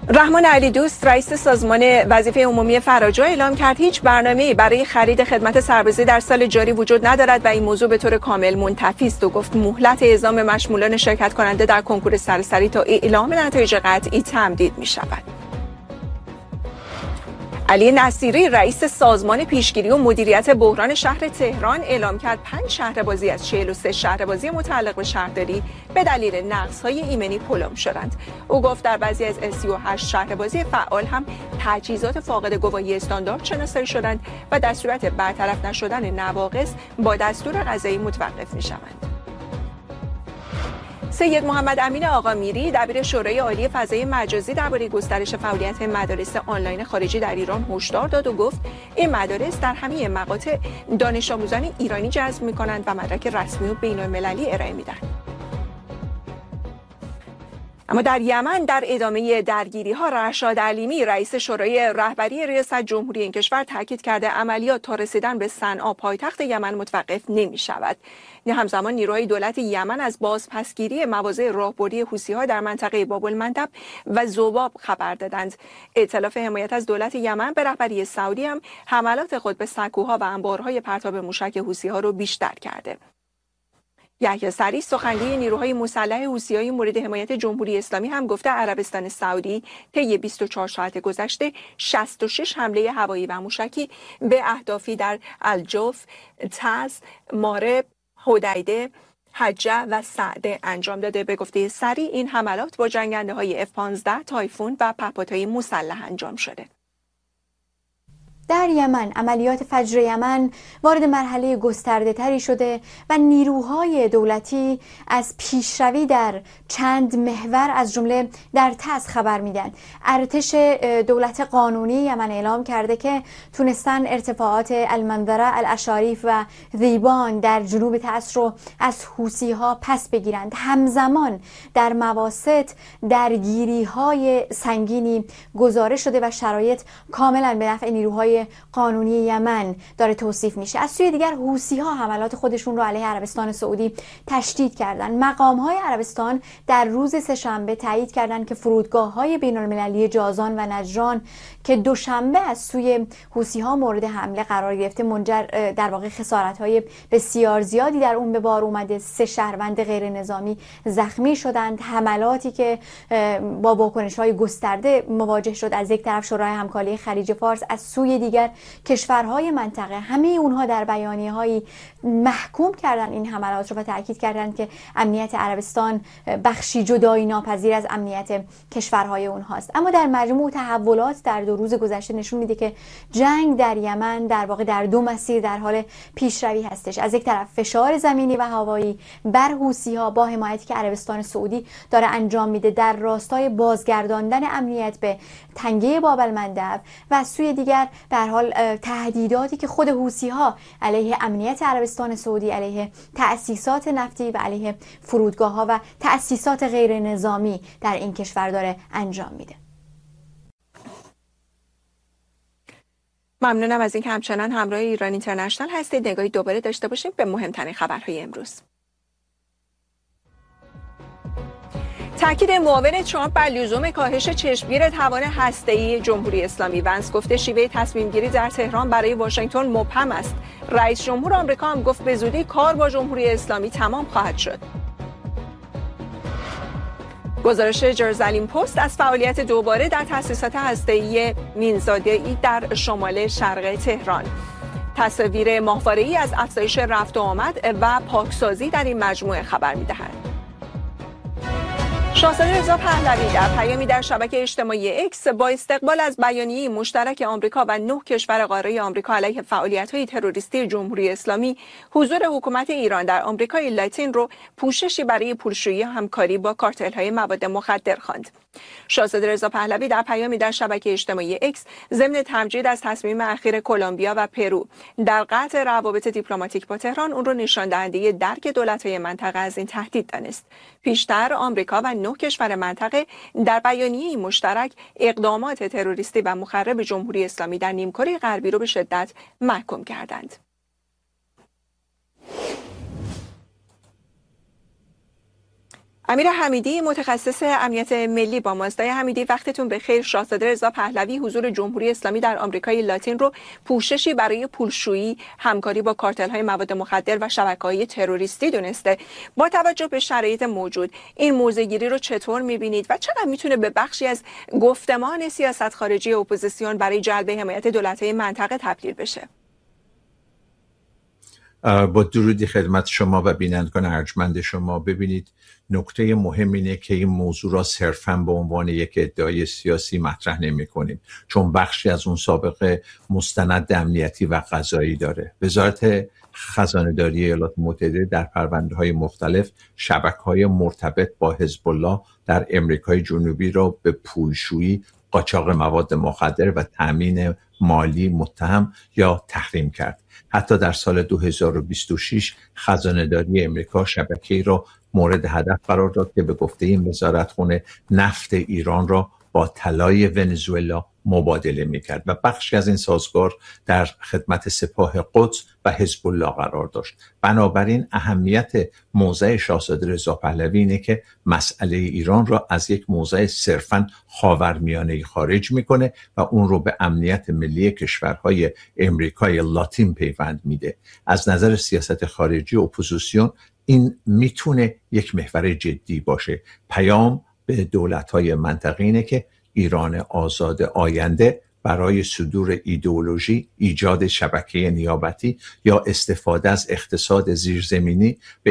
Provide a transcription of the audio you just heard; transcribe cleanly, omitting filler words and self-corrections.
رحمان علی دوست رئیس سازمان وظیفه عمومی فراجا اعلام کرد هیچ برنامه‌ای برای خرید خدمت سربازی در سال جاری وجود ندارد و این موضوع به طور کامل منتفی است و گفت مهلت اعزام مشمولان شرکت کننده در کنکور سراسری تا اعلام نتایج قطعی تمدید می‌شود. علی نصیری رئیس سازمان پیشگیری و مدیریت بحران شهر تهران اعلام کرد 5 شهربازی از 43 شهربازی متعلق به شهرداری به دلیل نقص‌های ایمنی پلم شدند. او گفت در بعضی از 38 شهربازی فعال هم تجهیزات فاقد گواهی استاندارد شناسایی شدند و در صورت برطرف نشدن نواقص با دستور قضایی متوقف می‌شوند. سید محمد امین آقامیری دبیر شورای عالی فضای مجازی درباره گسترش فعالیت مدارس آنلاین خارجی در ایران هشدار داد و گفت این مدارس در همه مقاطع دانش آموزان ایرانی جذب می‌کنند و مدرک رسمی و بین‌المللی ارائه می‌دهند. اما در یمن در ادامه درگیری‌ها رشاد علیمی رئیس شورای رهبری ریاست جمهوری این کشور تاکید کرده عملیات تا رسیدن به صنعا پایتخت یمن متوقف نمی‌شود. همزمان نیروهای دولت یمن از بازپسگیری مواضع راهبردی حوثی‌ها در منطقه باب‌المندب و ذباب خبر دادند. ائتلاف حمایت از دولت یمن به رهبری سعودی هم حملات خود به سکوها و انبارهای پرتاب موشک حوثی‌ها را بیشتر کرده. یحیی سریع سخنگوی نیروهای مسلح حوثی‌های مورد حمایت جمهوری اسلامی هم گفته عربستان سعودی طی 24 ساعت گذشته 66 حمله هوایی و موشکی به اهدافی در الجوف، تز، مارب، حدیده، حجه و سعده انجام داده. به گفته سریع این حملات با جنگنده‌های F-15 تایفون و پهپادهای مسلح انجام شده. در یمن عملیات فجر یمن وارد مرحله گسترده تری شده و نیروهای دولتی از پیشروی در چند محور از جمله در تز خبر میدن. ارتش دولت قانونی یمن اعلام کرده که تونستن ارتفاعات المنظره، الاشاریف و ذیبان در جنوب تز رو از حوثی‌ها پس بگیرند. همزمان در مواسط درگیری‌های سنگینی گزارش شده و شرایط کاملا به نفع نیروهای قانونی یمن داره توصیف میشه. از سوی دیگر حوثی‌ها حملات خودشون رو علیه عربستان سعودی تشدید کردن. مقام‌های عربستان در روز سه‌شنبه تایید کردند که فرودگاه‌های بین‌المللی جازان و نجران که دوشنبه از سوی حوثی‌ها مورد حمله قرار گرفته منجر در واقع خسارت‌های بسیار زیادی در اون به بار اومده. 3 شهروند غیر نظامی زخمی شدند. حملاتی که با واکنش‌های گسترده مواجه شد از یک طرف شورای همکاری خلیج فارس، از سوی دیگر کشورهای منطقه، همه اونها در بیانیه‌هایی محکوم کردن این حملات رو و تاکید کردند که امنیت عربستان بخشی جدایی ناپذیر از امنیت کشورهای اونهاست. اما در مجموع تحولات در 2 روز گذشته نشون میده که جنگ در یمن در واقع در 2 مسیر در حال پیشروی هستش. از یک طرف فشار زمینی و هوایی بر حوثی‌ها با حمایتی که عربستان سعودی داره انجام میده در راستای بازگرداندن امنیت به تنگه باب‌المندب و از سوی دیگر در حال تهدیداتی که خود حوثی‌ها علیه امنیت عربستان سعودی، علیه تأسیسات نفتی و علیه فرودگاه‌ها و تأسیسات غیر نظامی در این کشور داره انجام میده. ممنونم از اینکه همچنان همراه ایران اینترنشنال هستید. نگاهی دوباره داشته باشیم به مهمترین خبرهای امروز. تاکید معاون ترامپ بر لزوم کاهش چشمگیر توان هسته‌ای جمهوری اسلامی. ونس گفته شیوه تصمیم گیری در تهران برای واشنگتن مبهم است. رئیس جمهور آمریکا هم گفت به زودی کار با جمهوری اسلامی تمام خواهد شد. گزارش جرزالیم پست از فعالیت دوباره در تأسیسات هسته‌ای مینزاده‌ای در شمال شرق تهران. تصاویر ماهواره‌ای از افزایش رفت و آمد و پاکسازی در این مجموعه خبر می‌دهد. شاهزاده رضا پهلوی در پیامی در شبکه اجتماعی اکس با استقبال از بیانیه مشترک آمریکا و 9 کشور قاره آمریکا علیه فعالیت‌های تروریستی جمهوری اسلامی، حضور حکومت ایران در آمریکای لاتین رو پوششی برای پولشویی همکاری با کارتل‌های مواد مخدر خواند. شاهزاده رضا پهلوی در پیامی در شبکه اجتماعی اکس ضمن تمجید از تصمیم اخیر کلمبیا و پرو در قطع روابط دیپلماتیک با تهران، اون رو نشان دهنده درک دولت‌های منطقه از این تهدید دانست. پیشتر آمریکا و 9 کشور منطقه در بیانیه مشترک اقدامات تروریستی و مخرب جمهوری اسلامی در نیمکره غربی رو به شدت محکوم کردند. امیر حمیدی متخصص امنیت ملی با ماست. آقای حمیدی وقتتون بخیر. شاهزاده رضا پهلوی حضور جمهوری اسلامی در آمریکای لاتین رو پوششی برای پولشویی، همکاری با کارتل‌های مواد مخدر و شبکه‌های تروریستی دونسته. با توجه به شرایط موجود این موضع‌گیری رو چطور می‌بینید و چقدر میتونه به بخشی از گفتمان سیاست خارجی اپوزیسیون برای جلب حمایت دولت‌های منطقه تبدیل بشه؟ با درودی خدمت شما و بینندگان ارجمند شما. ببینید، نکته مهم اینه که این موضوع را صرفاً به عنوان یک ادعای سیاسی مطرح نمی کنیم، چون بخشی از اون سابقه مستند امنیتی و قضایی داره. وزارت خزانه‌داری ایالات متحده در پرونده‌های مختلف شبکه‌های مرتبط با حزب الله در امریکای جنوبی را به پولشویی، قاچاق مواد مخدر و تأمین مالی متهم یا تحریم کرد. حتی در سال 2026 خزانه‌داری امریکا شبکه‌ای را مورد هدف قرار داد که به گفته این وزارتخانه نفت ایران را با طلای ونزوئلا مبادله می‌کرد و بخشی از این سازگار در خدمت سپاه قدس و حزب الله قرار داشت. بنابراین اهمیت موضع شاهزاده رضا پهلوی اینه که مسئله ایران را از یک موضع صرفاً خاورمیانه‌ای خارج میکنه و اون رو به امنیت ملی کشورهای امریکای لاتین پیوند میده. از نظر سیاست خارجی اپوزیسیون این میتونه یک محور جدی باشه. پیام به دولت‌های منطقه اینه که ایران آزاد آینده برای صدور ایدئولوژی، ایجاد شبکه نیابتی یا استفاده از اقتصاد زیرزمینی به